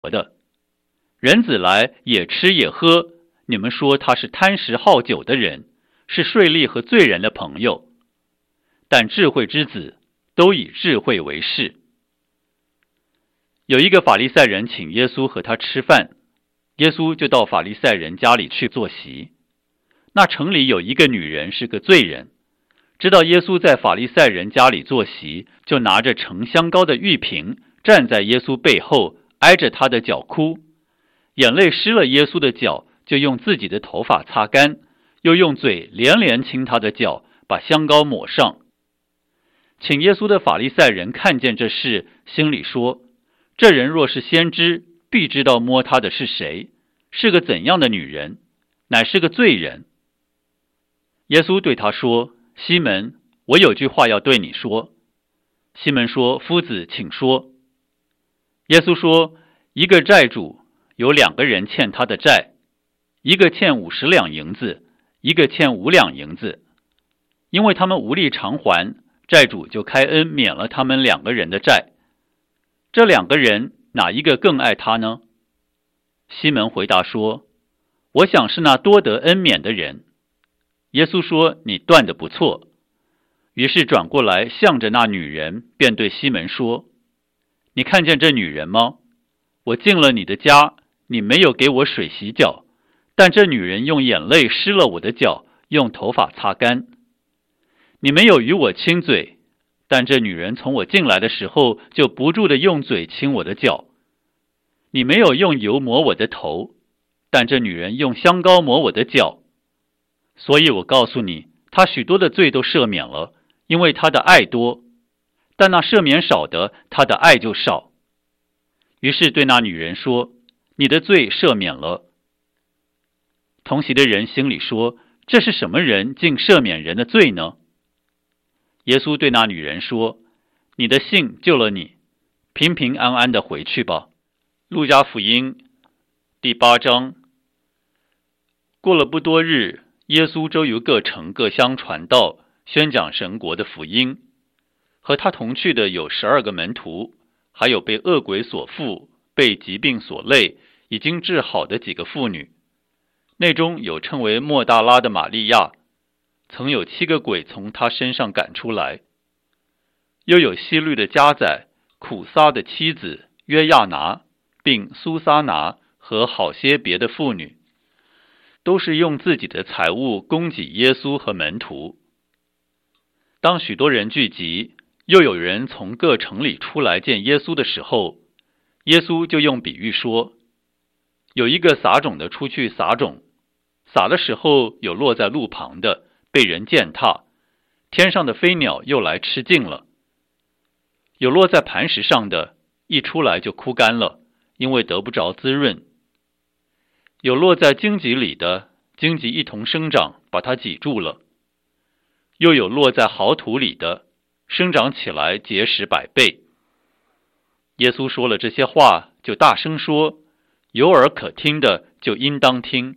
的。人子来也吃也喝，你们说他是贪食好酒的人，是税吏和罪人的朋友。但智慧之子都以智慧为事。有一个法利赛人请耶稣和他吃饭，耶稣就到法利赛人家里去坐席。那城里有一个女人是个罪人，知道耶稣在法利赛人家里坐席，就拿着盛香膏的玉瓶，站在耶稣背后，挨着他的脚哭，眼泪湿了耶稣的脚，就用自己的头发擦干，又用嘴连连亲他的脚，把香膏抹上。请耶稣的法利赛人看见这事，心里说，这人若是先知，必知道摸他的是谁，是个怎样的女人，乃是个罪人。耶稣对他说，西门，我有句话要对你说。西门说，夫子，请说。耶稣说，一个债主有2个人欠他的债，一个欠50两银子，一个欠5两银子。因为他们无力偿还，债主就开恩免了他们2个人的债。这2个人哪一个更爱他呢？西门回答说，我想是那多得恩免的人。耶稣说，你断得不错。于是转过来向着那女人，便对西门说，你看见这女人吗？我进了你的家，你没有给我水洗脚，但这女人用眼泪湿了我的脚，用头发擦干。你没有与我亲嘴，但这女人从我进来的时候，就不住地用嘴亲我的脚。你没有用油抹我的头，但这女人用香膏抹我的脚。所以我告诉你，她许多的罪都赦免了，因为她的爱多，但那赦免少的，她的爱就少。于是对那女人说，你的罪赦免了。同席的人心里说，这是什么人竟赦免人的罪呢？耶稣对那女人说，你的信救了你，平平安安的回去吧。路加福音第8章。过了不多日，耶稣周游各城各乡传道，宣讲神国的福音。和他同去的有12个门徒，还有被恶鬼所附、被疾病所累、已经治好的几个妇女。内中有称为莫大拉的玛利亚，曾有7个鬼从他身上赶出来。又有希律的家宰、苦撒的妻子约亚拿，并苏撒拿和好些别的妇女，都是用自己的财物供给耶稣和门徒。当许多人聚集，又有人从各城里出来见耶稣的时候，耶稣就用比喻说，有一个撒种的出去撒种，撒的时候有落在路旁的，被人践踏，天上的飞鸟又来吃尽了。有落在磐石上的，一出来就枯干了，因为得不着滋润。有落在荆棘里的，荆棘一同生长，把它挤住了。又有落在好土里的，生长起来结实100倍。耶稣说了这些话，就大声说，有耳可听的就应当听。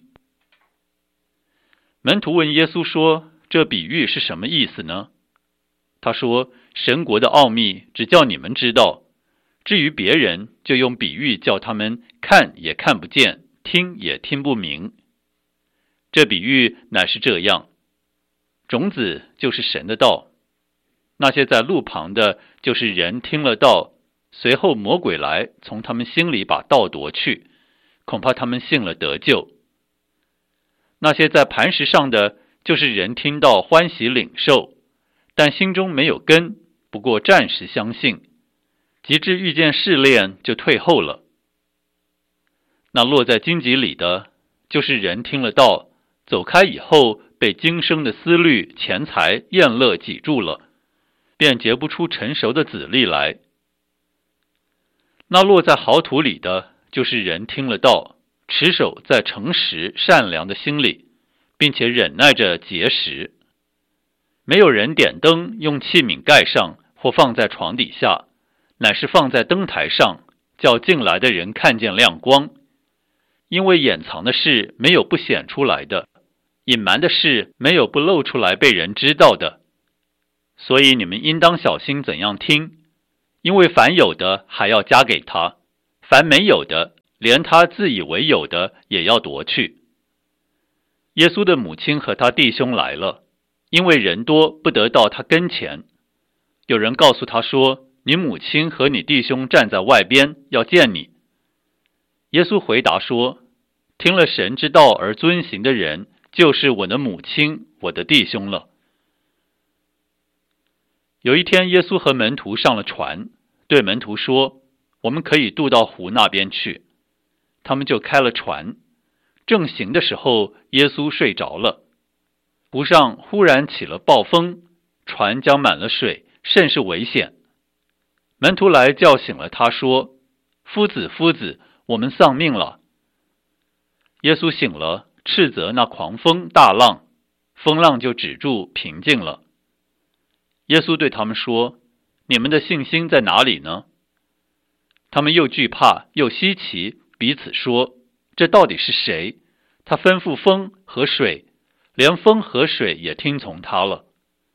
门徒问耶稣说，这比喻是什么意思呢？他说，神国的奥秘只叫你们知道，至于别人，就用比喻叫他们看也看不见，听也听不明。这比喻乃是这样，种子就是神的道，那些在路旁的，就是人听了道，随后魔鬼来，从他们心里把道夺去，恐怕他们信了得救。那些在磐石上的，就是人听到欢喜领受，但心中没有根，不过暂时相信，及至遇见试炼，就退后了。那落在荆棘里的，就是人听了道，走开以后，被今生的思虑、钱财、宴乐挤住了，便结不出成熟的子粒来。那落在好土里的，就是人听了道，持守在诚实善良的心里，并且忍耐着结实。没有人点灯用器皿盖上，或放在床底下，乃是放在灯台上，叫进来的人看见亮光。因为掩藏的事没有不显出来的，隐瞒的事没有不露出来被人知道的。所以你们应当小心怎样听，因为凡有的还要加给他， 凡没有的，连他自以为有的也要夺去。耶稣的母亲和他弟兄来了，因为人多，不得到他跟前。有人告诉他说，你母亲和你弟兄站在外边，要见你。耶稣回答说，听了神之道而遵行的人，就是我的母亲，我的弟兄了。有一天，耶稣和门徒上了船，对门徒说，我们可以渡到湖那边去。他们就开了船，正行的时候，耶稣睡着了。湖上忽然起了暴风，船将满了水，甚是危险。门徒来叫醒了他，说，夫子，夫子，我们丧命了。耶稣醒了，斥责那狂风大浪，风浪就止住，平静了。耶稣对他们说，你们的信心在哪里呢？他们又惧怕又稀奇，彼此说，这到底是谁？他吩咐风和水，连风和水也听从他了。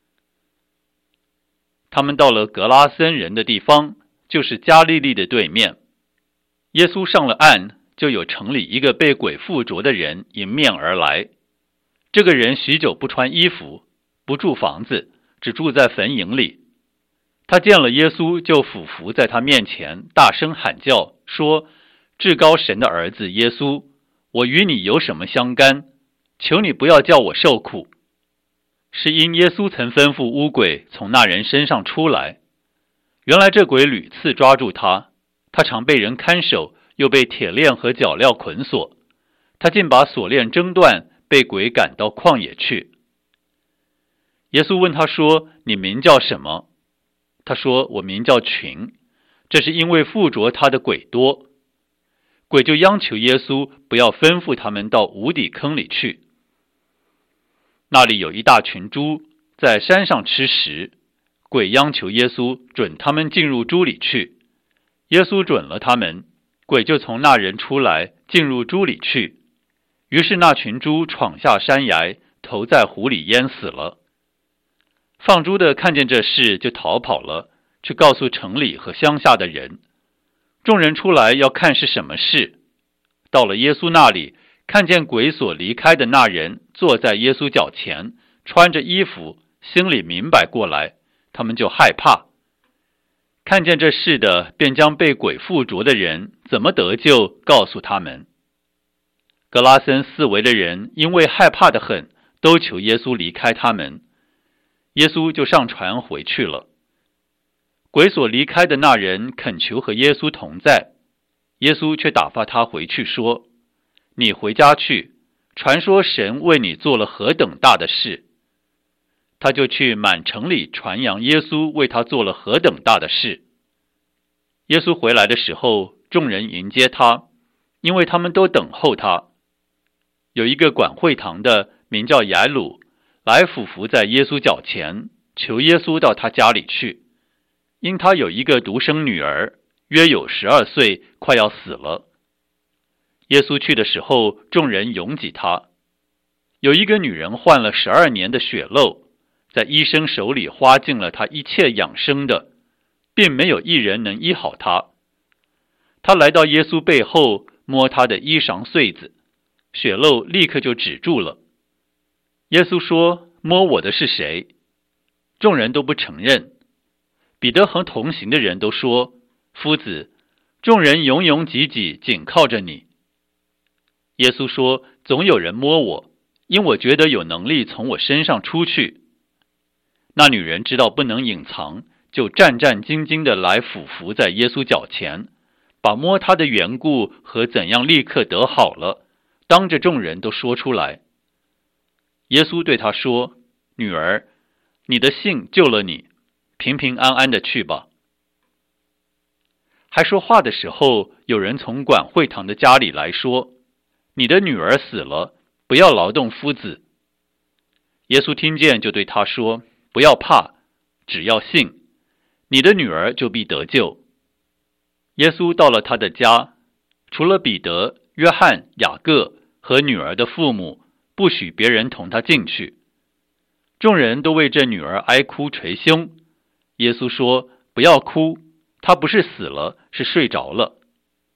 他们到了格拉森人的地方，就是加利利的对面。耶稣上了岸，就有城里一个被鬼附着的人迎面而来。这个人许久不穿衣服，不住房子，只住在坟茔里。他见了耶稣，就俯伏在他面前，大声喊叫，说，至高神的儿子耶稣，我与你有什么相干？求你不要叫我受苦。是因耶稣曾吩咐污鬼从那人身上出来。原来这鬼屡次抓住他，他常被人看守，又被铁链和脚镣捆锁。他竟把锁链挣断，被鬼赶到旷野去。耶稣问他说，你名叫什么？他说，我名叫群，这是因为附着他的鬼多。鬼就央求耶稣不要吩咐他们到无底坑里去。那里有一大群猪在山上吃食，鬼央求耶稣准他们进入猪里去。耶稣准了他们，鬼就从那人出来，进入猪里去。于是那群猪闯下山崖，投在湖里淹死了。放猪的看见这事，就逃跑了，去告诉城里和乡下的人。众人出来要看是什么事。到了耶稣那里，看见鬼所离开的那人坐在耶稣脚前，穿着衣服，心里明白过来，他们就害怕。看见这事的，便将被鬼附着的人怎么得救告诉他们。格拉森四围的人因为害怕得很，都求耶稣离开他们。耶稣就上船回去了。鬼所离开的那人恳求和耶稣同在，耶稣却打发他回去，说，你回家去，传说神为你做了何等大的事。他就去满城里传扬耶稣为他做了何等大的事。耶稣回来的时候，众人迎接他，因为他们都等候他。有一个管会堂的名叫雅鲁，来俯伏在耶稣脚前，求耶稣到他家里去，因他有一个独生女儿，约有12岁，快要死了。耶稣去的时候，众人拥挤他。有一个女人患了12年的血漏，在医生手里花尽了她一切养生的，并没有一人能医好她。她来到耶稣背后，摸他的衣裳穗子，血漏立刻就止住了。耶稣说，摸我的是谁？众人都不承认。彼得和同行的人都说，夫子，众人拥拥挤挤，紧靠着你。耶稣说，总有人摸我，因我觉得有能力从我身上出去。那女人知道不能隐藏，就战战兢兢地来俯伏在耶稣脚前，把摸他的缘故和怎样立刻得好了，当着众人都说出来。耶稣对他说，女儿，你的信救了你，平平安安的去吧。还说话的时候，有人从管会堂的家里来说，你的女儿死了，不要劳动夫子。耶稣听见，就对他说，不要怕，只要信，你的女儿就必得救。耶稣到了他的家，除了彼得、约翰、雅各和女儿的父母，不许别人同他进去。众人都为这女儿哀哭捶胸。耶稣说，不要哭，她不是死了，是睡着了。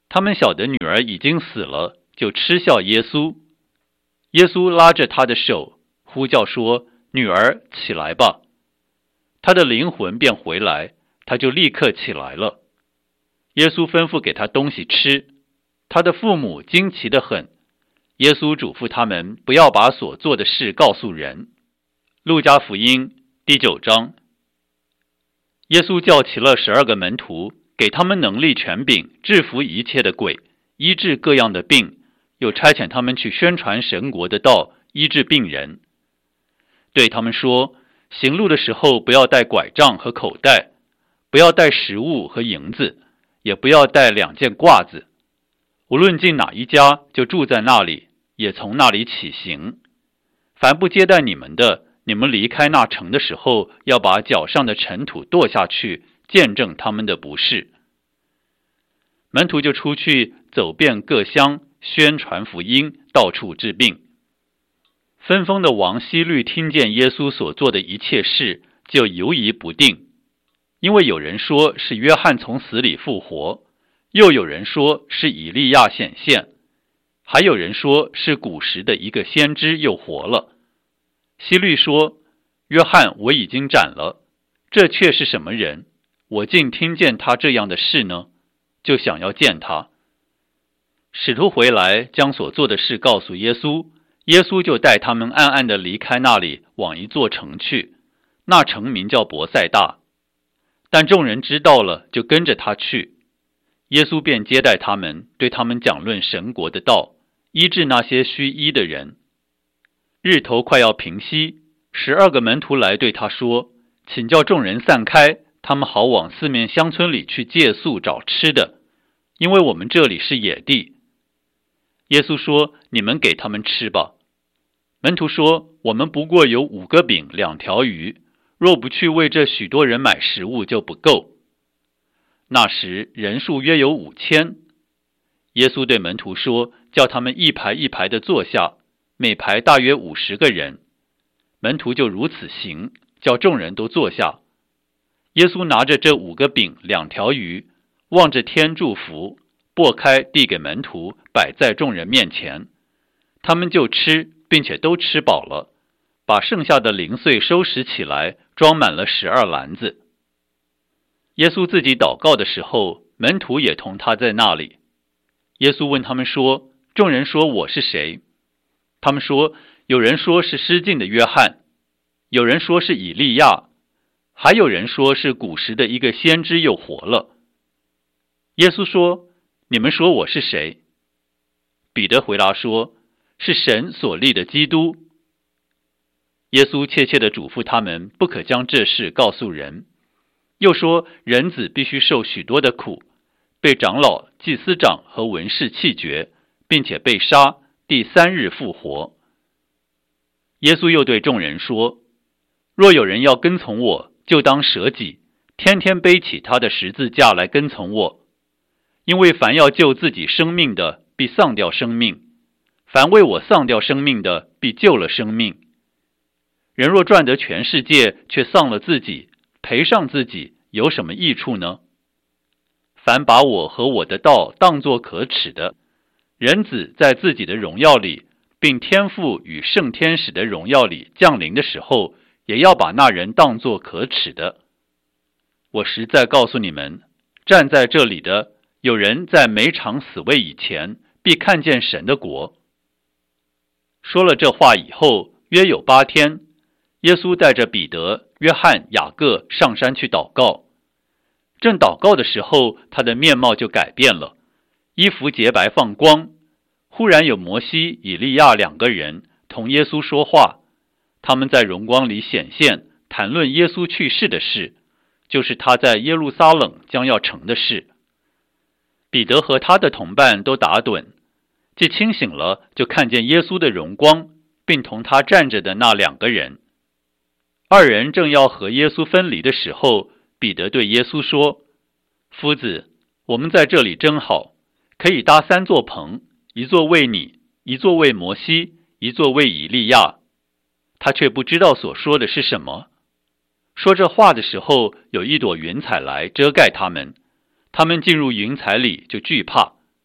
他们晓得女儿已经死了，就嗤笑耶稣。耶稣拉着他的手，呼叫说：女儿，起来吧。他的灵魂便回来，他就立刻起来了。耶稣吩咐给他东西吃，他的父母惊奇得很。耶稣嘱咐他们不要把所做的事告诉人。路加福音第9章。耶稣叫齐了12个门徒，给他们能力权柄，制服一切的鬼，医治各样的病，又差遣他们去宣传神国的道，医治病人。对他们说，行路的时候不要带拐杖和口袋，不要带食物和银子，也不要带2件褂子。无论进哪一家，就住在那里，也从那里起行。凡不接待你们的，你们离开那城的时候，要把脚上的尘土跺下去，见证他们的不是。门徒就出去走遍各乡，宣传福音，到处治病。分封的王希律听见耶稣所做的一切事，就犹疑不定，因为有人说是约翰从死里复活，又有人说是以利亚显现，还有人说是古时的一个先知又活了。希律说：约翰我已经斩了，这却是什么人？我竟听见他这样的事呢？就想要见他。使徒回来，将所做的事告诉耶稣，耶稣就带他们暗暗地离开那里，往一座城去，那城名叫伯赛大。但众人知道了，就跟着他去。耶稣便接待他们，对他们讲论神国的道，医治那些需医的人。日头快要平息，12个门徒来对他说：请叫众人散开，他们好往四面乡村里去借宿找吃的，因为我们这里是野地。耶稣说：你们给他们吃吧。门徒说：我们不过有5个饼2条鱼，若不去为这许多人买食物，就不够。那时人数约有5000。耶稣对门徒说：叫他们一排一排地坐下，每排大约50个人。门徒就如此行，叫众人都坐下。耶稣拿着这5个饼2条鱼，望着天祝福，擘开递给门徒，摆在众人面前。他们就吃，并且都吃饱了，把剩下的零碎收拾起来，装满了12篮子。耶稣自己祷告的时候，门徒也同他在那里。耶稣问他们说：众人说我是谁？他们说：有人说是失禁的约翰，有人说是以利亚，还有人说是古时的一个先知又活了。耶稣说：你们说我是谁？彼得回答说：是神所立的基督。耶稣切切地嘱咐他们，不可将这事告诉人，又说人子必须受许多的苦，被长老、祭司长和文士弃绝，并且被杀，第3日复活。耶稣又对众人说：若有人要跟从我，就当舍己，天天背起他的十字架来跟从我。因为凡要救自己生命的，必丧掉生命；凡为我丧掉生命的，必救了生命。人若赚得全世界，却丧了自己，赔上自己，有什么益处呢？凡把我和我的道当作可耻的，人子在自己的荣耀里，并天父与圣天使的荣耀里降临的时候，也要把那人当作可耻的。我实在告诉你们，站在这里的有人在每场死位以前，必看见神的国。说了这话以后，约有8天，耶稣带着彼得、约翰、雅各上山去祷告。正祷告的时候，他的面貌就改变了，衣服洁白放光。忽然有摩西、以利亚2个人同耶稣说话，他们在荣光里显现，谈论耶稣去世的事，就是他在耶路撒冷将要成的事。彼得和他的同伴都打盹，既清醒了，就看见耶稣的荣光，并同他站着的那2个人。2人正要和耶稣分离的时候，彼得对耶稣说：夫子，我们在这里真好，可以搭3座棚，一座为你，一座为摩西，一座为以利亚。他却不知道所说的是什么。说这话的时候，有一朵云彩来遮盖他们，他们进入云彩里就惧怕，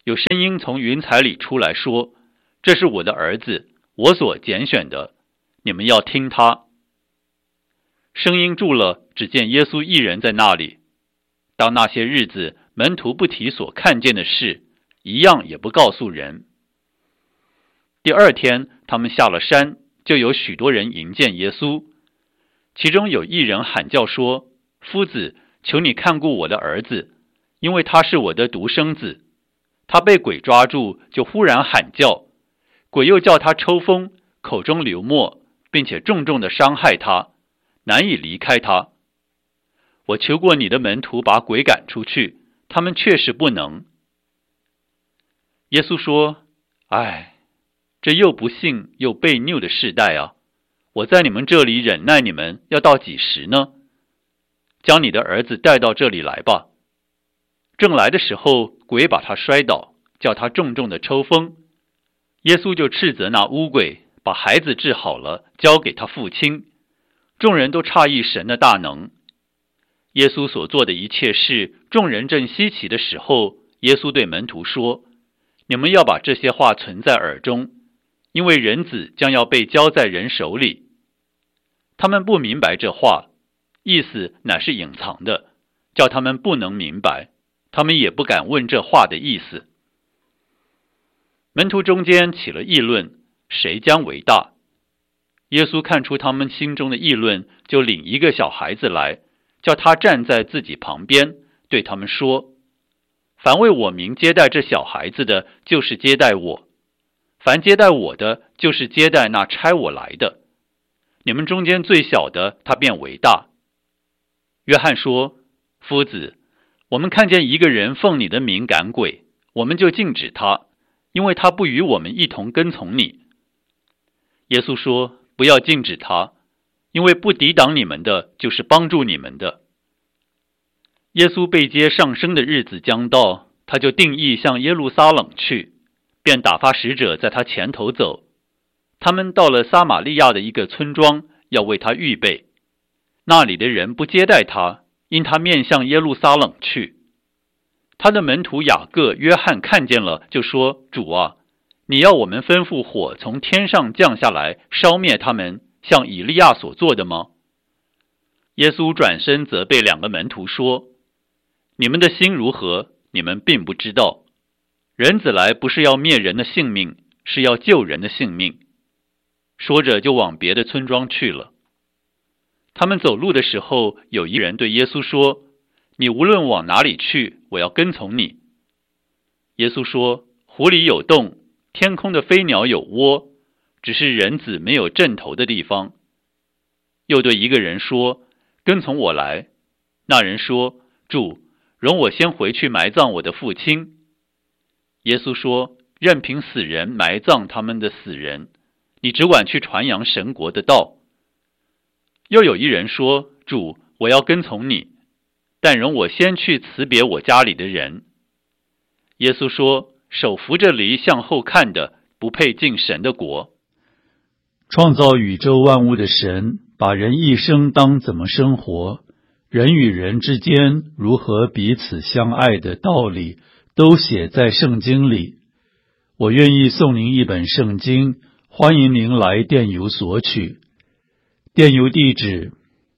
有声音从云彩里出来说：这是我的儿子，我所拣选的，你们要听他。声音住了，只见耶稣一人在那里。当那些日子，门徒不提所看见的事，一样也不告诉人。第二天，他们下了山，就有许多人迎见耶稣。其中有一人喊叫说：夫子，求你看顾我的儿子，因为他是我的独生子。他被鬼抓住，就忽然喊叫，鬼又叫他抽风，口中流沫，并且重重地伤害他，难以离开他。我求过你的门徒把鬼赶出去，他们确实不能。耶稣说：唉，这又不信又悖逆的世代啊！我在你们这里忍耐你们要到几时呢？将你的儿子带到这里来吧。正来的时候，鬼把他摔倒，叫他重重的抽风。耶稣就斥责那污鬼，把孩子治好了，交给他父亲。众人都诧异神的大能。耶稣所做的一切事，众人正稀奇的时候，耶稣对门徒说：你们要把这些话存在耳中，因为人子将要被交在人手里。他们不明白这话，意思乃是隐藏的，叫他们不能明白，他们也不敢问这话的意思。门徒中间起了议论，谁将为大？耶稣看出他们心中的议论，就领一个小孩子来，叫他站在自己旁边，对他们说：凡为我名接待这小孩子的，就是接待我；凡接待我的，就是接待那差我来的。你们中间最小的，他便为大。约翰说：夫子，我们看见一个人奉你的名赶鬼，我们就禁止他，因为他不与我们一同跟从你。耶稣说：不要禁止他，因为不抵挡你们的，就是帮助你们的。耶稣被接上升的日子将到，他就定意向耶路撒冷去，便打发使者在他前头走。他们到了撒玛利亚的一个村庄，要为他预备。那里的人不接待他，因他面向耶路撒冷去。他的门徒雅各、约翰看见了，就说：主啊，你要我们吩咐火从天上降下来，烧灭他们，像以利亚所做的吗？耶稣转身责备两个门徒说：你们的心如何，你们并不知道。人子来不是要灭人的性命，是要救人的性命。说着就往别的村庄去了。他们走路的时候，有一人对耶稣说：你无论往哪里去，我要跟从你。耶稣说：湖里有洞，天空的飞鸟有窝，只是人子没有枕头的地方。又对一个人说：跟从我来。那人说：主，容我先回去埋葬我的父亲。耶稣说：任凭死人埋葬他们的死人，你只管去传扬神国的道。又有一人说：主，我要跟从你，但容我先去辞别我家里的人。耶稣说：手扶着犁向后看的，不配进神的国。 创造宇宙万物的神，把人一生当怎么生活，人与人之间如何彼此相爱的道理，都写在圣经里。我愿意送您一本圣经，欢迎您来电邮索取。电邮地址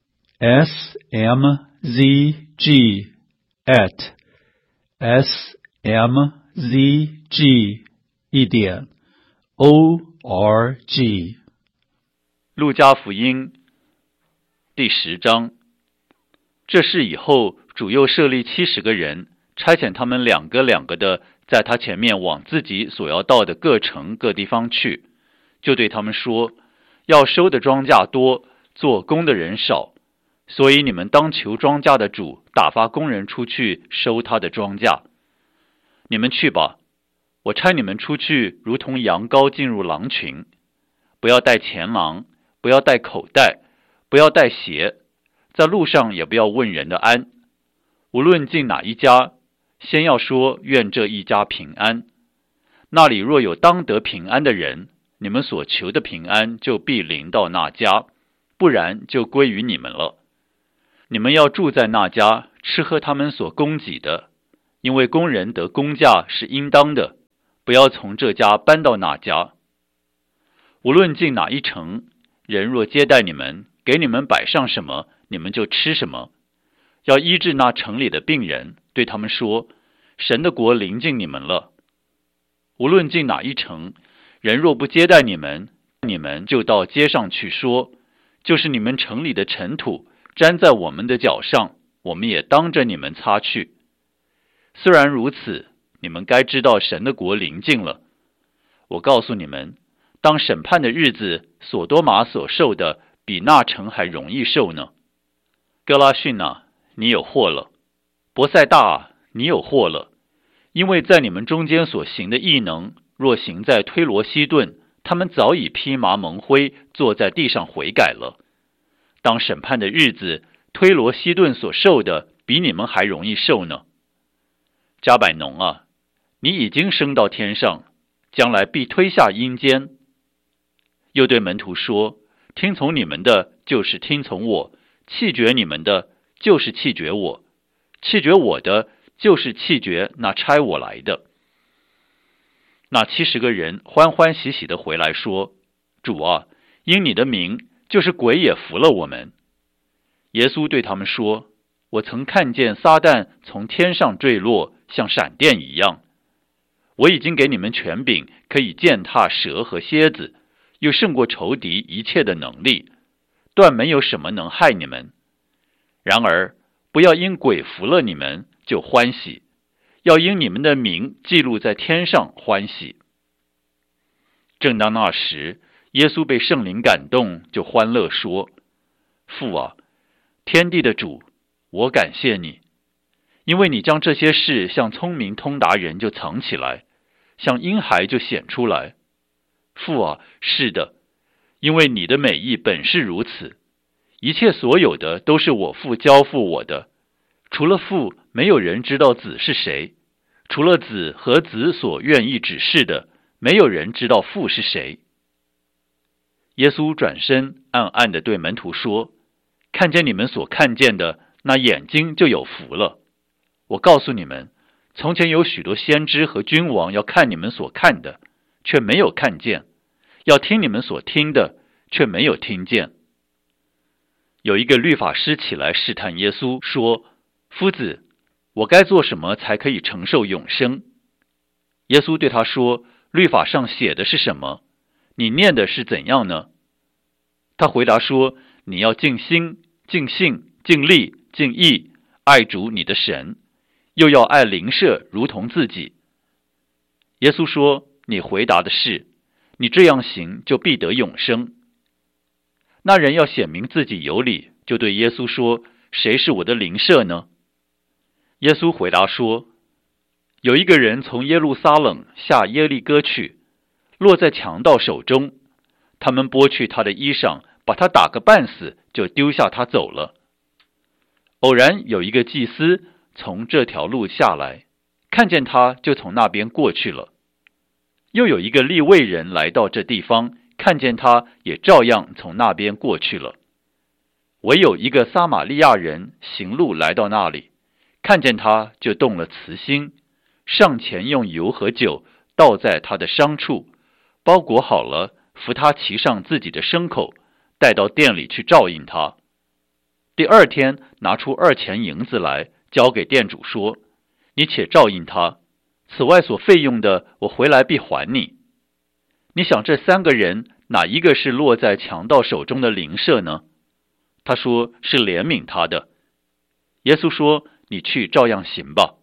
smzg@smzg.org。 路加福音第10章。这事以后，主又设立70个人，差遣他们两个的在他前面往自己所要到的各城各地方去，就对他们说：要收的庄稼多，做工的人少，所以你们当求庄稼的主打发工人出去收他的庄稼。你们去吧，我差你们出去，如同羊羔进入狼群。不要带钱囊，不要带口袋，不要带鞋，在路上也不要问人的安。无论进哪一家，先要说愿这一家平安。那里若有当得平安的人，你们所求的平安就必临到那家，不然就归于你们了。你们要住在那家，吃喝他们所供给的， 因为工人得工价是应当的，不要从这家搬到那家。无论进哪一城，人若接待你们，给你们摆上什么，你们就吃什么。要医治那城里的病人，对他们说，神的国临近你们了。无论进哪一城，人若不接待你们，你们就到街上去说，就是你们城里的尘土沾在我们的脚上，我们也当着你们擦去。虽然如此，你们该知道神的国临近了。我告诉你们，当审判的日子，所多玛所受的比那城还容易受呢。哥拉汛啊，你有祸了；伯赛大啊，你有祸了。因为在你们中间所行的异能，若行在推罗西顿，他们早已披麻蒙灰，坐在地上悔改了。当审判的日子，推罗西顿所受的比你们还容易受呢。加百农啊，你已经升到天上，将来必推下阴间。又对门徒说，听从你们的就是听从我，弃绝你们的就是弃绝我，弃绝我的就是弃绝那差我来的。那70个人欢欢喜喜地回来说，主啊，因你的名，就是鬼也服了我们。耶稣对他们说，我曾看见撒旦从天上坠落，像闪电一样。我已经给你们权柄，可以践踏蛇和蝎子，又胜过仇敌一切的能力，断没有什么能害你们。然而不要因鬼服了你们就欢喜，要因你们的名记录在天上欢喜。正当那时，耶稣被圣灵感动，就欢乐说，父啊，天地的主，我感谢你，因为你将这些事向聪明通达人就藏起来，向婴孩就显出来。父啊，是的，因为你的美意本是如此。一切所有的都是我父交付我的，除了父，没有人知道子是谁；除了子和子所愿意指示的，没有人知道父是谁。耶稣转身暗暗地对门徒说，看见你们所看见的，那眼睛就有福了。我告诉你们，从前有许多先知和君王要看你们所看的，却没有看见；要听你们所听的，却没有听见。有一个律法师起来试探耶稣，说，夫子，我该做什么才可以承受永生？耶稣对他说，律法上写的是什么？你念的是怎样呢？他回答说，你要尽心、尽性、尽力、尽意，爱主你的神，又要爱邻舍如同自己。耶稣说，你回答的是，你这样行就必得永生。那人要显明自己有理，就对耶稣说，谁是我的邻舍呢？耶稣回答说，有一个人从耶路撒冷下耶利哥去，落在强盗手中，他们剥去他的衣裳，把他打个半死，就丢下他走了。偶然有一个祭司从这条路下来，看见他，就从那边过去了。又有一个利未人来到这地方，看见他，也照样从那边过去了。唯有一个撒玛利亚人行路来到那里，看见他，就动了慈心，上前用油和酒倒在他的伤处，包裹好了，扶他骑上自己的牲口，带到店里去照应他。第二天拿出2钱银子来，交给店主说，你且照应他，此外所费用的，我回来必还你。你想这3个人，哪一个是落在强盗手中的邻舍呢？他说，是怜悯他的。耶稣说，你去照样行吧。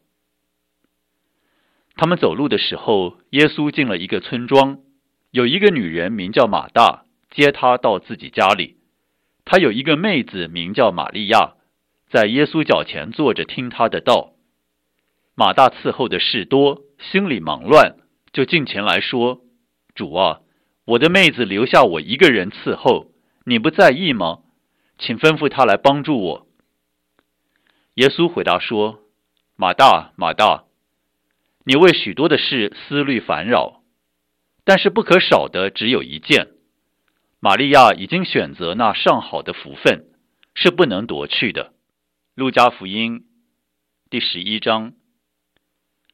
他们走路的时候，耶稣进了一个村庄，有一个女人名叫马大，接他到自己家里。她有一个妹子名叫玛利亚，在耶稣脚前坐着听他的道。马大伺候的事多，心里忙乱，就近前来说，主啊，我的妹子留下我一个人伺候，你不在意吗？请吩咐她来帮助我。耶稣回答说，马大，马大，你为许多的事思虑烦扰，但是不可少的只有一件。玛利亚已经选择那上好的福分，是不能夺去的。路加福音第11章。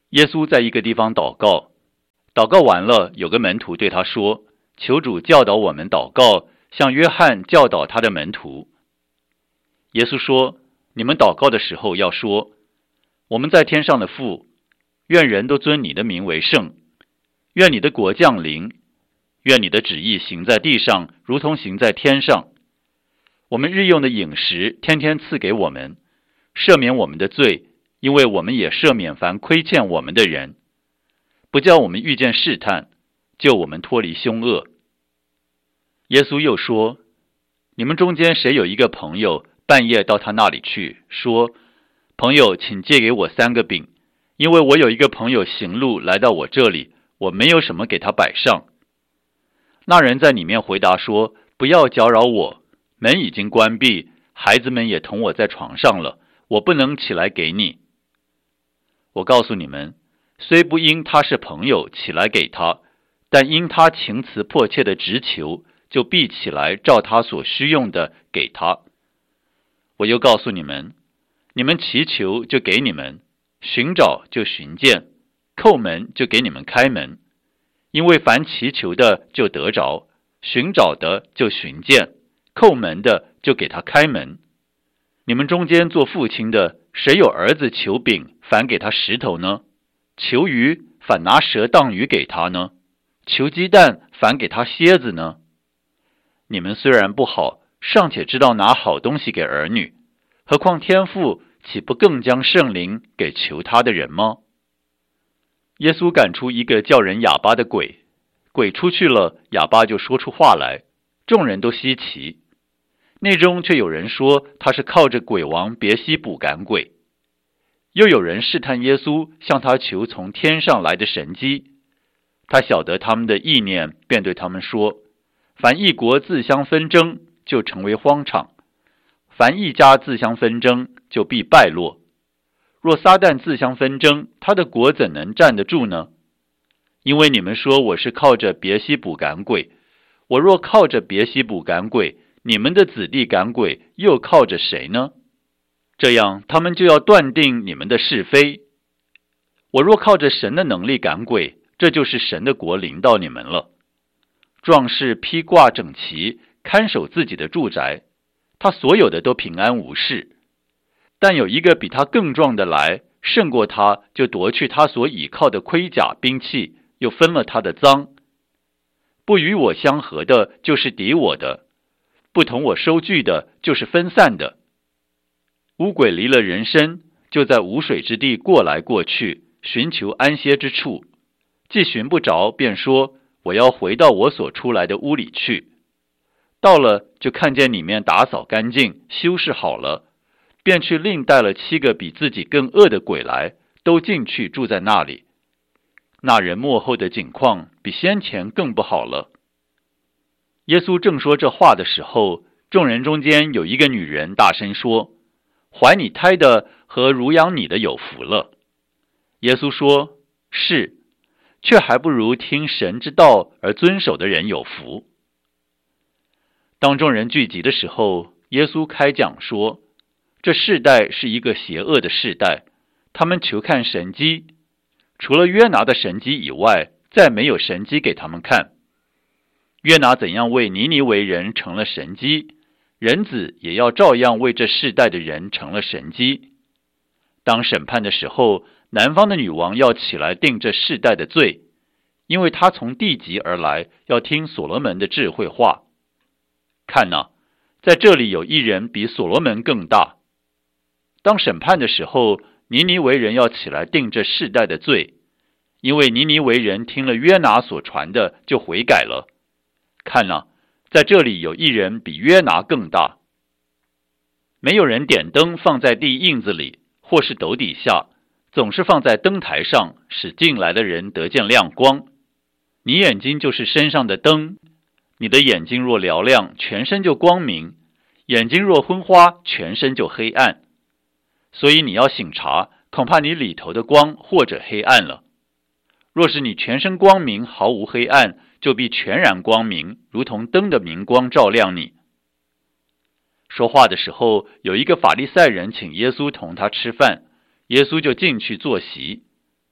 耶稣在一个地方祷告，祷告完了，有个门徒对他说：求主教导我们祷告，像约翰教导他的门徒。耶稣说：你们祷告的时候要说，我们在天上的父，愿人都尊你的名为圣，愿你的国降临，愿你的旨意行在地上，如同行在天上。我们日用的饮食天天赐给我们，赦免我们的罪，因为我们也赦免凡亏欠我们的人，不叫我们遇见试探，救我们脱离凶恶。耶稣又说：你们中间谁有一个朋友，半夜到他那里去，说：朋友，请借给我3个饼，因为我有一个朋友行路来到我这里，我没有什么给他摆上。那人在里面回答说：不要搅扰我，门已经关闭，孩子们也同我在床上了，我不能起来给你。我告诉你们，虽不因他是朋友起来给他，但因他情辞迫切的直求，就必起来照他所需用的给他。我又告诉你们，你们祈求就给你们，寻找就寻见，叩门就给你们开门。因为凡祈求的就得着，寻找的就寻见，叩门的就给他开门。你们中间做父亲的，谁有儿子求饼，反给他石头呢？求鱼，反拿蛇当鱼给他呢？求鸡蛋，反给他蝎子呢？你们虽然不好，尚且知道拿好东西给儿女，何况天父岂不更将圣灵给求他的人吗？耶稣赶出一个叫人哑巴的鬼，鬼出去了，哑巴就说出话来，众人都稀奇。内中却有人说他是靠着鬼王别西卜赶鬼。又有人试探耶稣，向他求从天上来的神迹。他晓得他们的意念，便对他们说：凡一国自相纷争，就成为荒场；凡一家自相纷争，就必败落。若撒旦自相纷争，他的国怎能站得住呢？因为你们说我是靠着别西卜赶鬼，我若靠着别西卜赶鬼，你们的子弟赶鬼又靠着谁呢？这样他们就要断定你们的是非。我若靠着神的能力赶鬼，这就是神的国临到你们了。壮士披挂整齐，看守自己的住宅，他所有的都平安无事。但有一个比他更壮的来，胜过他，就夺去他所倚靠的盔甲兵器，又分了他的赃。不与我相合的，就是敌我的；不同我收据的，就是分散的。污鬼离了人身，就在无水之地过来过去，寻求安歇之处。既寻不着，便说：我要回到我所出来的屋里去。到了，就看见里面打扫干净，修饰好了，便去另带了7个比自己更恶的鬼来，都进去住在那里。那人末后的景况比先前更不好了。耶稣正说这话的时候，众人中间有一个女人大声说：怀你胎的和乳养你的有福了。耶稣说：是，却还不如听神之道而遵守的人有福。当众人聚集的时候，耶稣开讲说：这世代是一个邪恶的世代，他们求看神迹，除了约拿的神迹以外，再没有神迹给他们看。约拿怎样为尼尼微人成了神迹，人子也要照样为这世代的人成了神迹。当审判的时候，南方的女王要起来定这世代的罪，因为她从地极而来，要听所罗门的智慧话。看哪，在这里有一人比所罗门更大。当审判的时候，尼尼微人要起来定这世代的罪，因为尼尼微人听了约拿所传的，就悔改了。看哪，在这里有一人比约拿更大。没有人点灯放在地印子里，或是斗底下，总是放在灯台上，使进来的人得见亮光。你眼睛就是身上的灯，你的眼睛若嘹亮，全身就光明；眼睛若昏花，全身就黑暗。所以你要省察，恐怕你里头的光或者黑暗了。若是你全身光明，毫无黑暗，就必全然光明，如同灯的明光照亮你。说话的时候，有一个法利赛人请耶稣同他吃饭，耶稣就进去坐席。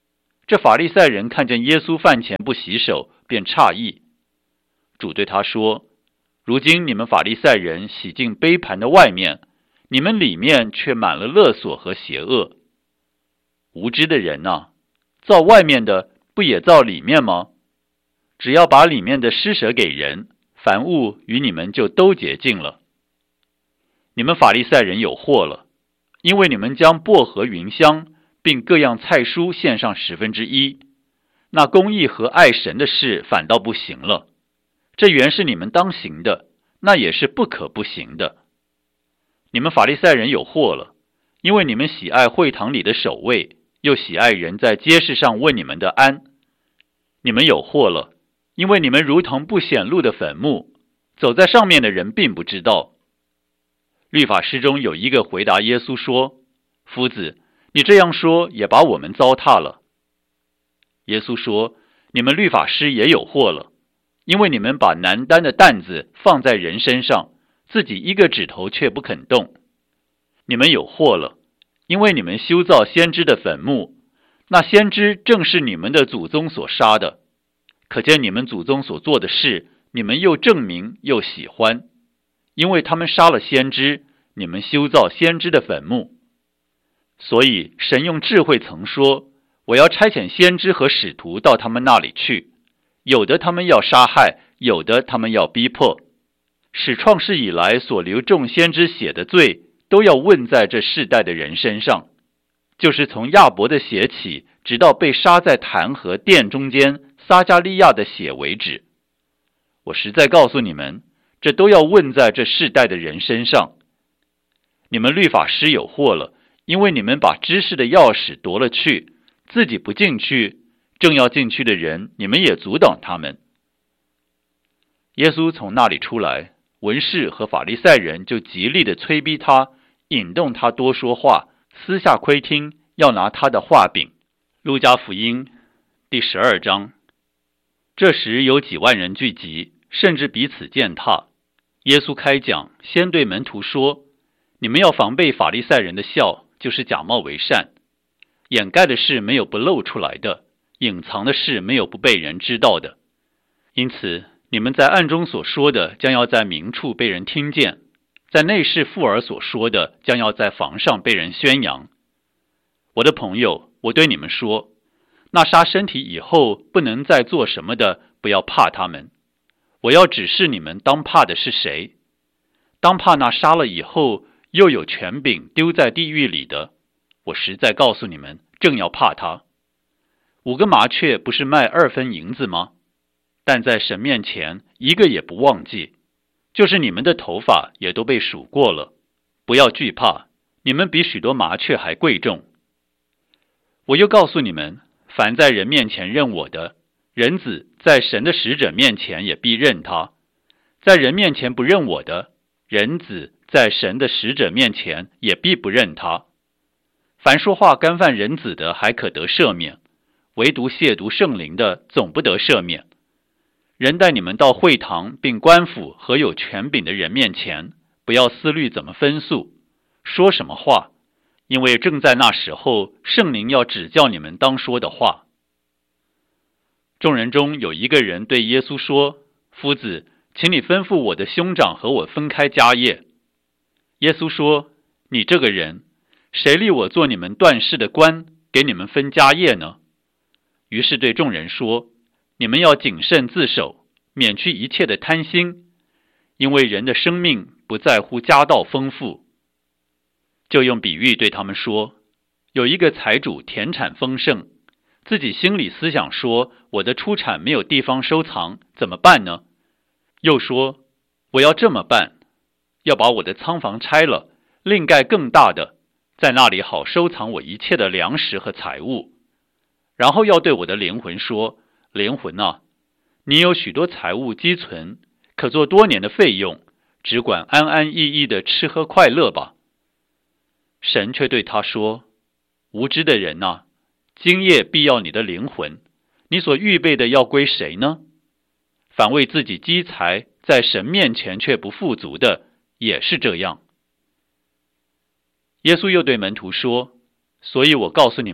这法利赛人看见耶稣饭前不洗手，便诧异。主对他说：如今你们法利赛人洗净杯盘的外面，你们里面却满了勒索和邪恶。无知的人啊，造外面的不也造里面吗？只要把里面的施舍给人，凡物与你们就都洁净了。你们法利赛人有祸了，因为你们将薄荷、芸香并各样菜蔬献上1/10，那公义和爱神的事反倒不行了。这原是你们当行的，那也是不可不行的。你们法利赛人有祸了，因为你们喜爱会堂里的守卫，又喜爱人在街市上问你们的安。你们有祸了，因为你们如同不显露的坟墓，走在上面的人并不知道。律法师中有一个回答耶稣说：夫子，你这样说也把我们糟蹋了。耶稣说：你们律法师也有祸了，因为你们把难担的担子放在人身上，自己一个指头却不肯动。你们有祸了，因为你们修造先知的坟墓，那先知正是你们的祖宗所杀的。可见你们祖宗所做的事，你们又证明又喜欢，因为他们杀了先知，你们修造先知的坟墓。所以神用智慧曾说：我要差遣先知和使徒到他们那里去，有的他们要杀害，有的他们要逼迫，使创世以来所流众先知血的罪都要问在这世代的人身上，就是从亚伯的血起，直到被杀在坛和殿中间撒加利亚的血为止。我实在告诉你们，这都要问在这世代的人身上。你们律法师有祸了，因为你们把知识的钥匙夺了去，自己不进去，正要进去的人，你们也阻挡他们。耶稣从那里出来，文士和法利赛人就极力的催逼他，引动他多说话，私下窥听，要拿他的话柄。路加福音第12章。这时有几万人聚集，甚至彼此践踏。耶稣开讲，先对门徒说：你们要防备法利赛人的笑，就是假冒为善。掩盖的事没有不露出来的，隐藏的事没有不被人知道的。因此你们在暗中所说的，将要在明处被人听见；在内室附耳所说的，将要在房上被人宣扬。我的朋友，我对你们说，那杀身体以后不能再做什么的，不要怕他们。我要指示你们当怕的是谁。当怕那杀了以后又有权柄丢在地狱里的。我实在告诉你们，正要怕他。5个麻雀不是卖2分银子吗？但在神面前一个也不忘记，就是你们的头发也都被数过了。不要惧怕，你们比许多麻雀还贵重。我又告诉你们，凡在人面前认我的，人子在神的使者面前也必认他；在人面前不认我的，人子在神的使者面前也必不认他。凡说话干犯人子的还可得赦免，唯独亵渎圣灵的总不得赦免。人带你们到会堂并官府和有权柄的人面前，不要思虑怎么分诉，说什么话，因为正在那时候，圣灵要指教你们当说的话。众人中有一个人对耶稣说：夫子，请你吩咐我的兄长和我分开家业。耶稣说：你这个人，谁立我做你们断事的官，给你们分家业呢？于是对众人说：你们要谨慎自守，免去一切的贪心，因为人的生命不在乎家道丰富。就用比喻对他们说：有一个财主田产丰盛，自己心里思想说，我的出产没有地方收藏，怎么办呢？又说，我要这么办，要把我的仓房拆了，另盖更大的，在那里好收藏我一切的粮食和财物。然后要对我的灵魂说：灵魂啊，你有许多财物积存，可做多年的费用，只管安安逸逸的吃喝快乐吧。神却对他说：无知的人啊，今夜必要你的灵魂，你所预备的要归谁呢？反为自己积财，在神面前却不富足的，也是这样。耶稣又对门徒说：所以我告诉你们，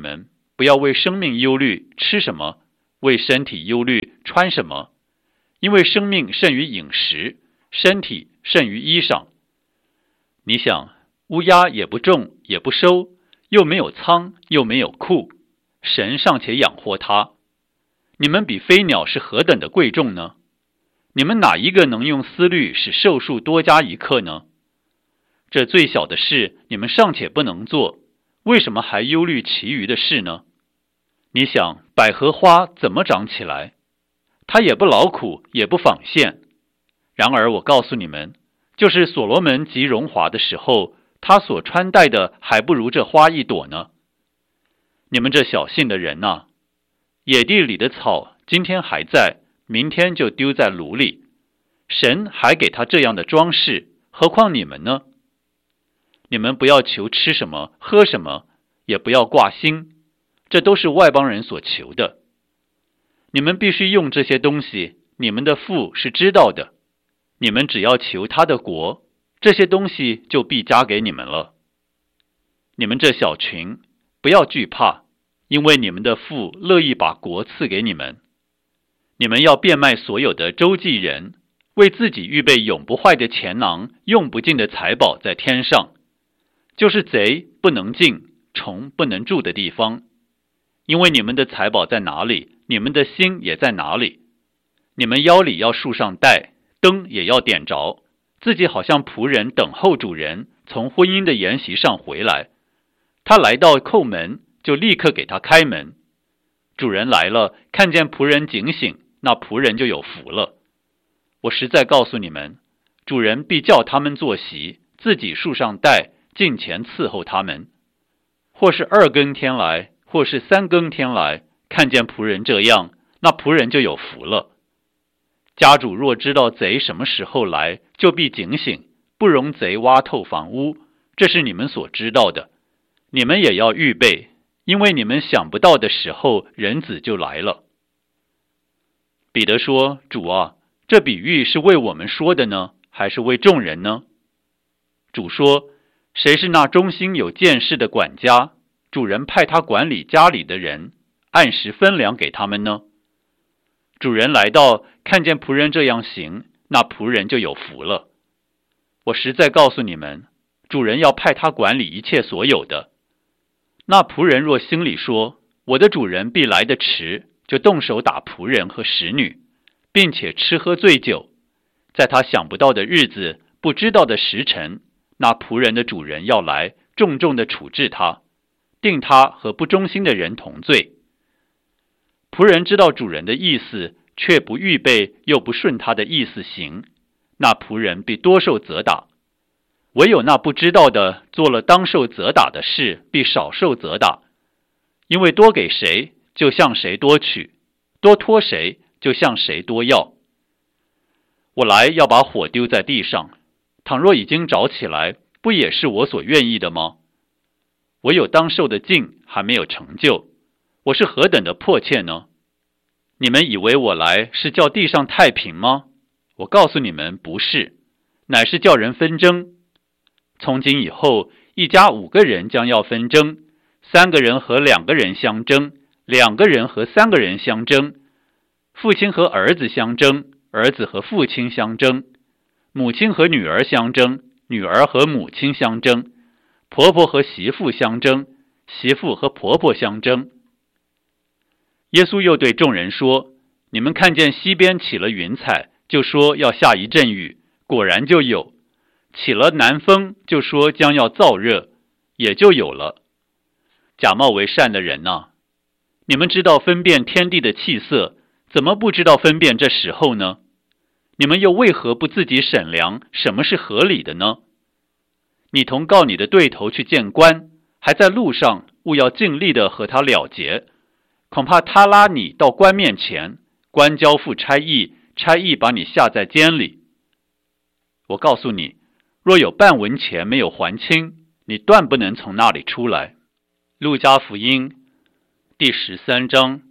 不要为生命忧虑吃什么，为身体忧虑穿什么，因为生命胜于饮食，身体胜于衣裳。你想，乌鸦也不种也不收，又没有仓又没有库，神尚且养活它，你们比飞鸟是何等的贵重呢？你们哪一个能用思虑使寿数多加一刻呢？这最小的事你们尚且不能做，为什么还忧虑其余的事呢？你想，百合花怎么长起来？它也不劳苦，也不纺线。然而我告诉你们，就是所罗门极荣华的时候，他所穿戴的还不如这花一朵呢。你们这小信的人啊，野地里的草今天还在，明天就丢在炉里，神还给他这样的装饰，何况你们呢？你们不要求吃什么喝什么，也不要挂心，这都是外邦人所求的。你们必须用这些东西，你们的父是知道的。你们只要求他的国，这些东西就必加给你们了。你们这小群，不要惧怕，因为你们的父乐意把国赐给你们。你们要变卖所有的周济人，为自己预备永不坏的钱囊，用不尽的财宝在天上，就是贼不能进，虫不能住的地方。因为你们的财宝在哪里，你们的心也在哪里。你们腰里要束上带，灯也要点着，自己好像仆人等候主人从婚姻的筵席上回来，他来到叩门，就立刻给他开门。主人来了，看见仆人警醒，那仆人就有福了。我实在告诉你们，主人必叫他们坐席，自己束上带，近前伺候他们。或是2更天来，或是3更天来，看见仆人这样，那仆人就有福了。家主若知道贼什么时候来，就必警醒，不容贼挖透房屋，这是你们所知道的。你们也要预备，因为你们想不到的时候，人子就来了。彼得说，主啊，这比喻是为我们说的呢，还是为众人呢？主说，谁是那忠心有见识的管家，主人派他管理家里的人，按时分粮给他们呢？主人来到，看见仆人这样行，那仆人就有福了。我实在告诉你们，主人要派他管理一切所有的。那仆人若心里说，我的主人必来得迟，就动手打仆人和使女，并且吃喝醉酒，在他想不到的日子，不知道的时辰，那仆人的主人要来，重重的处置他，定他和不忠心的人同罪。仆人知道主人的意思，却不预备，又不顺他的意思行，那仆人必多受责打。唯有那不知道的，做了当受责打的事，必少受责打。因为多给谁，就向谁多取；多托谁，就向谁多要。我来要把火丢在地上，倘若已经着起来，不也是我所愿意的吗？我有当受的尽还没有成就，我是何等的迫切呢？你们以为我来是叫地上太平吗？我告诉你们，不是，乃是叫人纷争。从今以后，一家5个人将要纷争，3个人和2个人相争，2个人和3个人相争，父亲和儿子相争，儿子和父亲相争，母亲和女儿相争，女儿和母亲相争，婆婆和媳妇相争，媳妇和婆婆相争。耶稣又对众人说，你们看见西边起了云彩，就说要下一阵雨，果然就有；起了南风，就说将要燥热，也就有了。假冒为善的人啊，你们知道分辨天地的气色，怎么不知道分辨这时候呢？你们又为何不自己审量什么是合理的呢？你同告你的对头去见官，还在路上，务要尽力的和他了结，恐怕他拉你到官面前，官交付差役，差役把你下在监里。我告诉你，若有半文钱没有还清，你断不能从那里出来。路加福音第13章。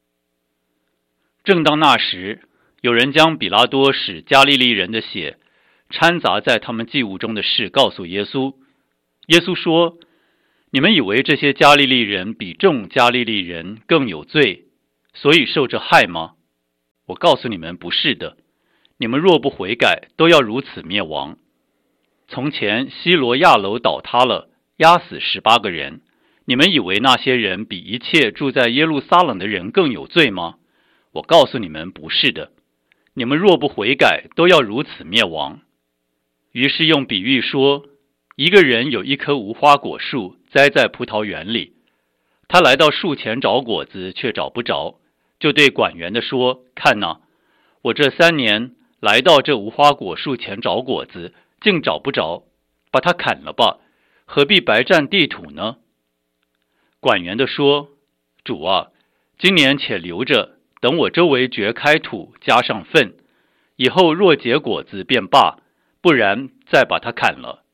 正当那时，有人将比拉多使加利利人的血掺杂在他们祭物中的事告诉耶稣。耶稣说， 你们以为这些加利利人比众加利利人更有罪，所以受这害吗？我告诉你们，不是的。你们若不悔改，都要如此灭亡。从前西罗亚楼倒塌了，压死18个人。你们以为那些人比一切住在耶路撒冷的人更有罪吗？我告诉你们，不是的。你们若不悔改，都要如此灭亡。于是用比喻说，一个人有一棵无花果树栽在葡萄园里，他来到树前找果子，却找不着，就对管园的说：看哪，我这3年来到这无花果树前找果子，竟找不着，把它砍了吧，何必白占地土呢？管园的说：主啊，今年且留着，等我周围掘开土，加上粪，以后若结果子便罢，不然再把它砍了。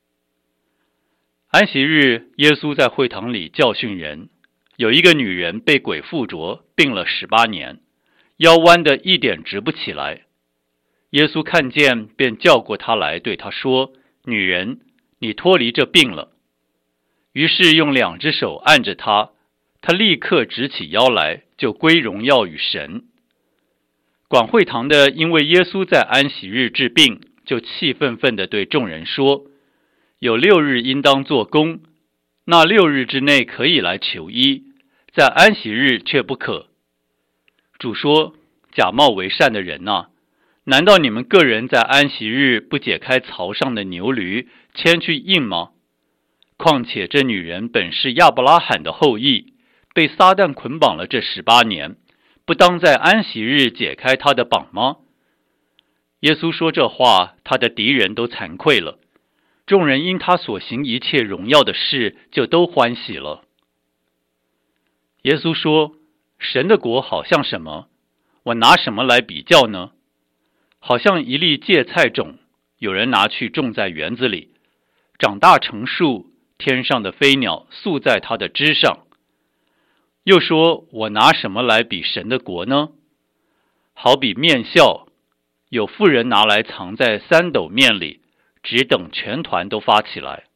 安息日，耶稣在会堂里教训人，有一个女人被鬼附着，病了18年，腰弯得一点直不起来。耶稣看见，便叫过她来，对她说：女人，你脱离这病了。于是用2只手按着她，她立刻直起腰来，就归荣耀与神。管会堂的因为耶稣在安息日治病，就气愤愤地对众人说：有6日应当做工，那6日之内可以来求医，在安息日却不可。主说：假冒为善的人啊，难道你们个人在安息日不解开槽上的牛驴，牵去印吗？况且这女人本是亚伯拉罕的后裔，被撒旦捆绑了这18年，不当在安息日解开她的绑吗？耶稣说这话，他的敌人都惭愧了，众人因他所行一切荣耀的事，就都欢喜了。耶稣说：神的国好像什么？我拿什么来比较呢？好像一粒芥菜种，有人拿去种在园子里，长大成树，天上的飞鸟宿在它的枝上。又说：我拿什么来比神的国呢？好比面酵，有妇人拿来藏在3斗面里，只等全团都发起来。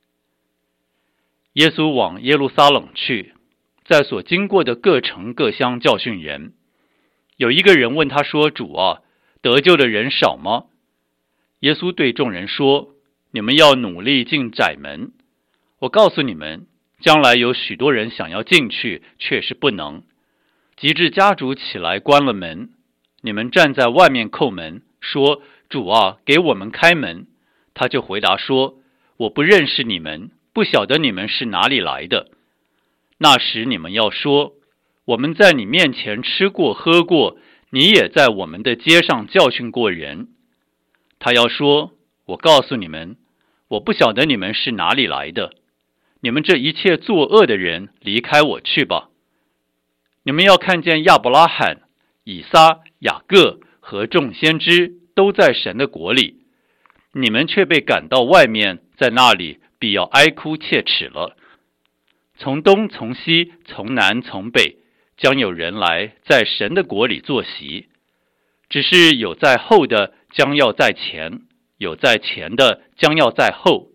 耶稣往耶路撒冷去，在所经过的各城各乡教训人。有一个人问他说：主啊，得救的人少吗？耶稣对众人说：你们要努力进窄门。我告诉你们，将来有许多人想要进去，却是不能。及至家主起来关了门，你们站在外面叩门，说：主啊，给我们开门。他就回答说：我不认识你们，不晓得你们是哪里来的。那时你们要说：我们在你面前吃过喝过，你也在我们的街上教训过人。他要说：我告诉你们，我不晓得你们是哪里来的，你们这一切作恶的人，离开我去吧。你们要看见亚伯拉罕、以撒、雅各和众先知都在神的国里，你们却被赶到外面，在那里必要哀哭切齿了。从东从西从南从北，将有人来在神的国里坐席。只是有在后的将要在前，有在前的将要在后。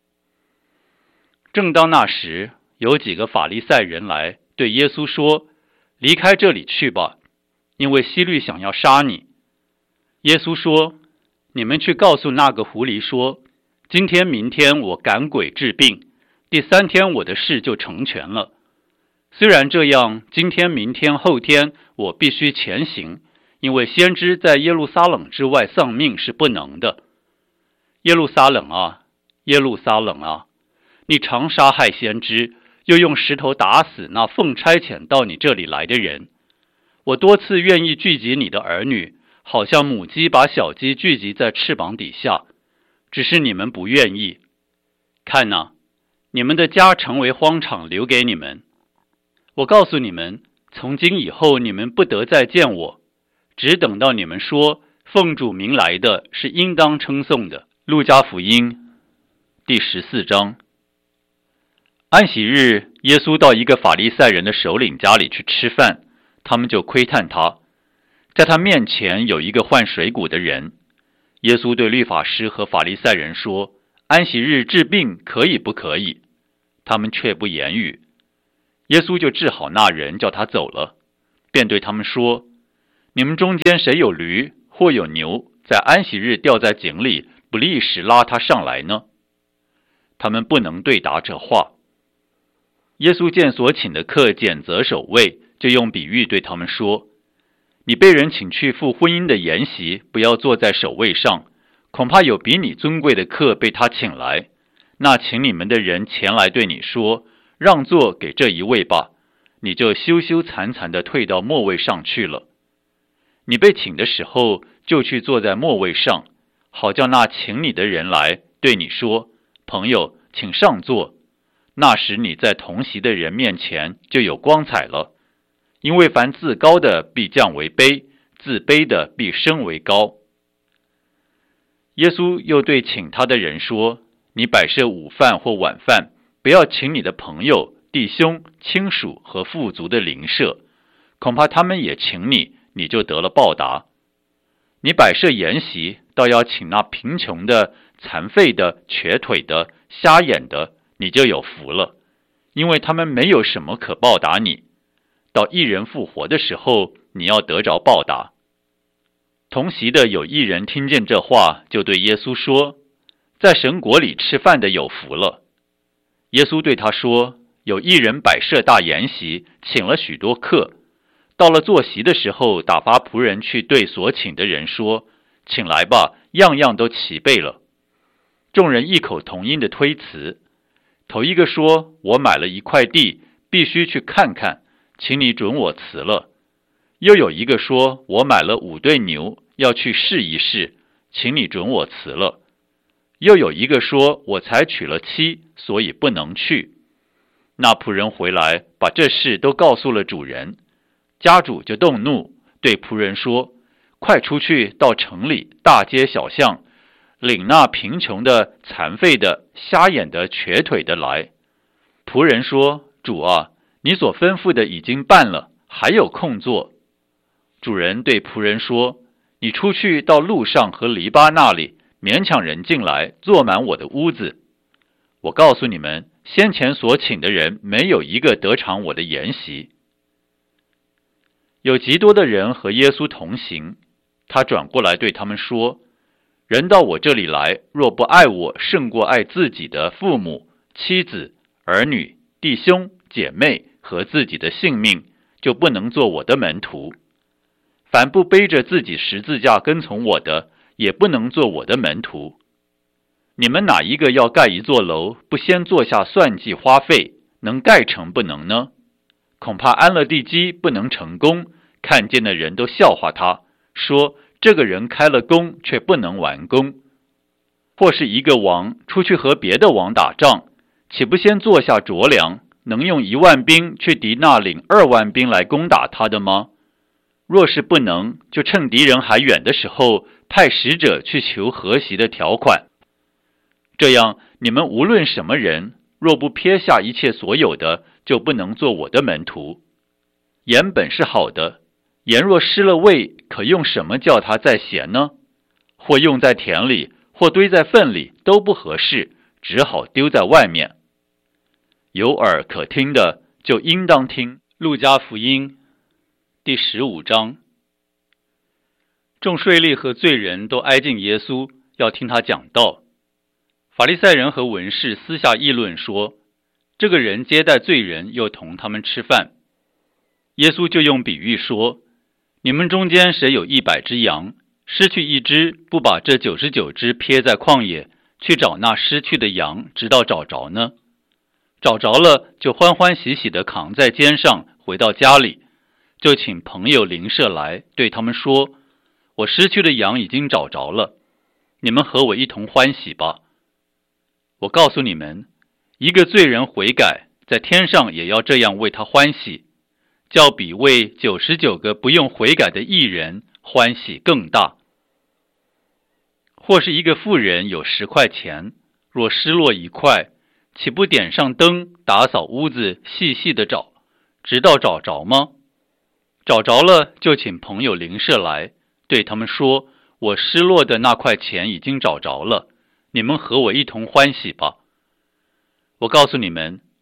正当那时，有几个法利赛人来对耶稣说：离开这里去吧，因为希律想要杀你。耶稣说：你们去告诉那个狐狸说，今天明天我赶鬼治病，第3天我的事就成全了。虽然这样，今天明天后天我必须前行，因为先知在耶路撒冷之外丧命是不能的。耶路撒冷啊，耶路撒冷啊，你常杀害先知，又用石头打死那奉差遣到你这里来的人。我多次愿意聚集你的儿女，好像母鸡把小鸡聚集在翅膀底下，只是你们不愿意。看哪，你们的家成为荒场，留给你们。我告诉你们，从今以后你们不得再见我，只等到你们说奉主名来的是应当称颂的。路加福音第14章。安息日，耶稣到一个法利赛人的首领家里去吃饭，他们就窥探他。在他面前有一个患水谷的人。耶稣对律法师和法利赛人说：安息日治病可以不可以？ 他们却不言语。耶稣就治好那人，叫他走了，便对他们说：你们中间谁有驴或有牛，在安息日掉在井里，不立时拉他上来呢？他们不能对答这话。耶稣见所请的客拣择首位，就用比喻对他们说：你被人请去赴婚姻的筵席，不要坐在首位上，恐怕有比你尊贵的客被他请来，那请你们的人前来对你说：让座给这一位吧，你就羞羞惭惭地退到末位上去了。你被请的时候，就去坐在末位上，好叫那请你的人来对你说：朋友，请上座。那时你在同席的人面前就有光彩了。因为凡自高的必降为卑，自卑的必升为高。耶稣又对请他的人说：你摆设午饭或晚饭，不要请你的朋友、弟兄、亲属和富足的邻舍，恐怕他们也请你，你就得了报答。你摆设筵席，倒要请那贫穷的、残废的、瘸腿的、瞎眼的，你就有福了，因为他们没有什么可报答你。到义人复活的时候，你要得着报答。同席的有一人听见这话，就对耶稣说：在神国里吃饭的有福了。耶稣对他说：有一人摆设大筵席，请了许多客，到了坐席的时候，打发仆人去对所请的人说：请来吧，样样都齐备了。众人异口同音的推辞。头一个说：我买了一块地，必须去看看，请你准我辞了。又有一个说：我买了5对牛，要去试一试，请你准我辞了。又有一个说：我才娶了妻，所以不能去。那仆人回来，把这事都告诉了主人。家主就动怒，对仆人说：快出去到城里大街小巷，领那贫穷的、残废的、瞎眼的、瘸腿的来。仆人说：主啊，你所吩咐的已经办了，还有空座。主人对仆人说：你出去到路上和篱笆那里，勉强人进来，坐满我的屋子。我告诉你们，先前所请的人没有一个得偿我的筵席。有极多的人和耶稣同行，他转过来对他们说：人到我这里来，若不爱我胜过爱自己的父母、妻子、儿女、弟兄、姐妹和自己的性命，就不能做我的门徒。凡不背着自己十字架跟从我的，也不能做我的门徒。你们哪一个要盖一座楼，不先做下算计花费，能盖成不能呢？恐怕安了地基不能成功，看见的人都笑话他，说这个人开了工却不能完工。或是一个王出去和别的王打仗，岂不先坐下酌量，能用1万兵去敌那领2万兵来攻打他的吗？若是不能，就趁敌人还远的时候，派使者去求和习的条款。这样，你们无论什么人，若不撇下一切所有的，就不能做我的门徒。盐本是好的，盐若失了味，可用什么叫它再咸呢？或用在田里，或堆在粪里，都不合适，只好丢在外面。有耳可听的，就应当听。路加福音第15章。众税吏和罪人都挨近耶稣，要听他讲道。法利赛人和文士私下议论说，这个人接待罪人，又同他们吃饭。耶稣就用比喻说，你们中间谁有100只羊，失去一只，不把这99只撇在旷野，去找那失去的羊，直到找着呢？找着了，就欢欢喜喜地扛在肩上，回到家里，就请朋友邻舍来，对他们说，我失去的羊已经找着了，你们和我一同欢喜吧。我告诉你们，一个罪人悔改，在天上也要这样为他欢喜，较比为99个不用悔改的义人欢喜更大。或是一个妇人有10块钱，若失落1块，岂不点上灯，打扫屋子，细细的找，直到找着吗？找着了，就请朋友邻舍来，对他们说，我失落的那块钱已经找着了，你们和我一同欢喜吧。我告诉你们，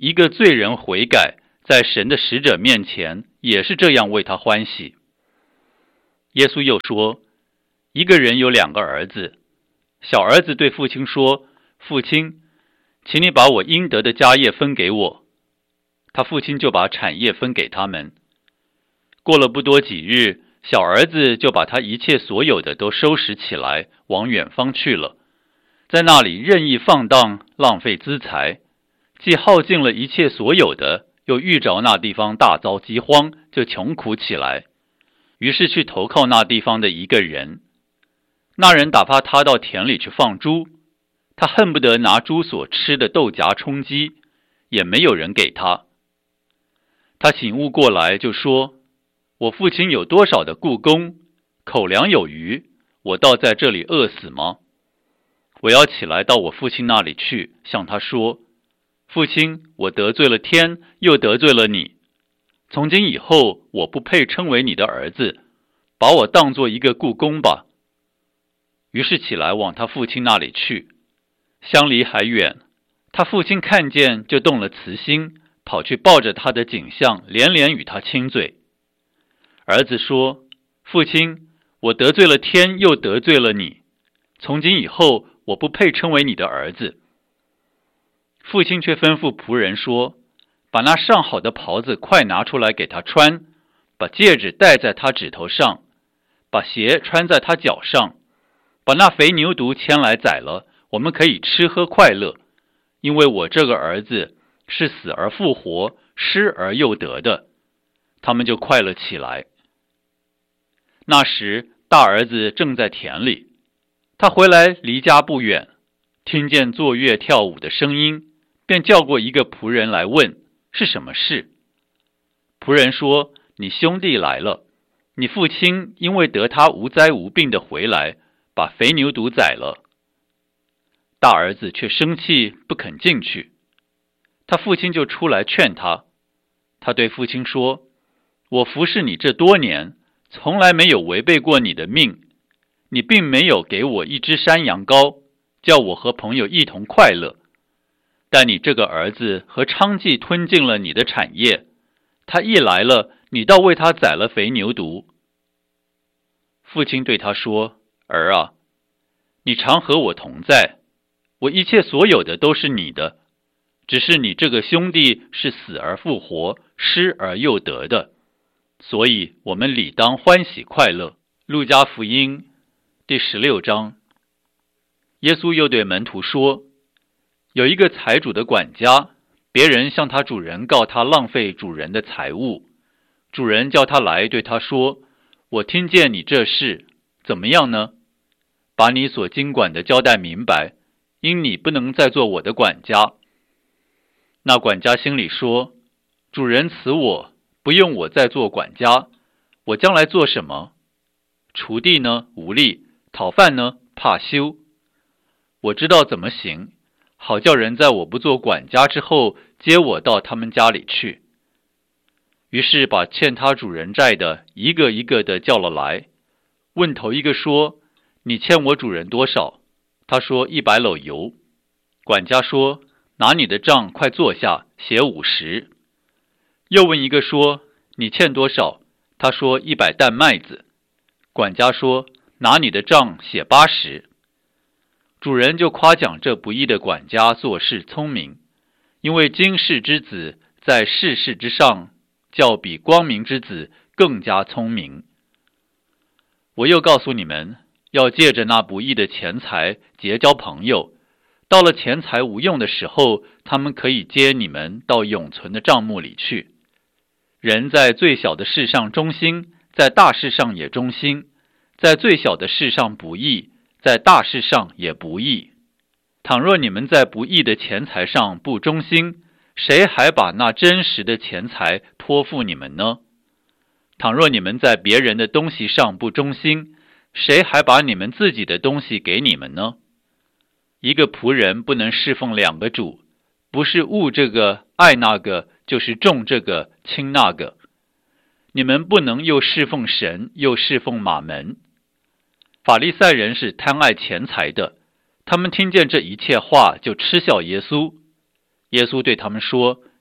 一个罪人悔改，在神的使者面前也是这样为他欢喜。耶稣又说，一个人有2个儿子，小儿子对父亲说，父亲，请你把我应得的家业分给我。他父亲就把产业分给他们。过了不多几日，小儿子就把他一切所有的都收拾起来，往远方去了，在那里任意放荡，浪费资财，既耗尽了一切所有的，又遇着那地方大遭饥荒，就穷苦起来，于是去投靠那地方的一个人。那人打发他到田里去放猪，他恨不得拿猪所吃的豆荚充饥，也没有人给他。他醒悟过来，就说，我父亲有多少的雇工，口粮有余，我倒在这里饿死吗？我要起来到我父亲那里去，向他说，父亲，我得罪了天，又得罪了你。从今以后，我不配称为你的儿子，把我当作一个雇工吧。于是起来往他父亲那里去，相离还远，他父亲看见就动了慈心，跑去抱着他的颈项，连连与他亲嘴。儿子说，父亲，我得罪了天，又得罪了你，从今以后，我不配称为你的儿子。父亲却吩咐仆人说，把那上好的袍子快拿出来给他穿，把戒指戴在他指头上，把鞋穿在他脚上，把那肥牛犊牵来宰了，我们可以吃喝快乐，因为我这个儿子是死而复活，失而又得的。他们就快乐起来。那时大儿子正在田里，他回来离家不远，听见作乐跳舞的声音，便叫过一个仆人来问是什么事。仆人说，你兄弟来了，你父亲因为得他无灾无病的回来，把肥牛犊宰了。大儿子却生气，不肯进去。他父亲就出来劝他。他对父亲说，我服侍你这多年，从来没有违背过你的命，你并没有给我一只山羊羔，叫我和朋友一同快乐。但你这个儿子和娼妓吞尽了你的产业，他一来了，你倒为他宰了肥牛犊。父亲对他说，儿啊，你常和我同在，我一切所有的都是你的，只是你这个兄弟是死而复活，失而又得的，所以我们理当欢喜快乐。路加福音第16章。耶稣又对门徒说，有一个财主的管家，别人向他主人告他浪费主人的财物。主人叫他来，对他说，我听见你这事，怎么样呢？把你所经管的交代明白，因你不能再做我的管家。那管家心里说，主人辞我，不用我再做管家，我将来做什么？锄地呢，无力；讨饭呢，怕羞。我知道怎么行，好叫人在我不做管家之后，接我到他们家里去。于是把欠他主人债的一个一个的叫了来，问头一个说，你欠我主人多少？他说100篓油。管家说，拿你的账快坐下，写50。又问一个说，你欠多少？他说100担麦子。管家说，拿你的账写80。主人就夸奖这不义的管家做事聪明，因为今世之子在世事之上，较比光明之子更加聪明。我又告诉你们，要借着那不义的钱财结交朋友，到了钱财无用的时候，他们可以接你们到永存的帐幕里去。人在最小的事上忠心，在大事上也忠心；在最小的事上不义，在大事上也不义。倘若你们在不义的钱财上不忠心，谁还把那真实的钱财托付你们呢？倘若你们在别人的东西上不忠心，谁还把你们自己的东西给你们呢？一个仆人不能侍奉2个主，不是恶这个爱那个，就是重这个轻那个。你们不能又侍奉神，又侍奉马门。法利赛人是贪爱钱财的，他们听见这一切话，就嗤笑耶稣。耶稣对他们说，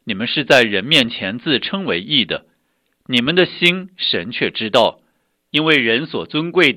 你们是在人面前自称为义的，你们的心神却知道，因为人所尊贵的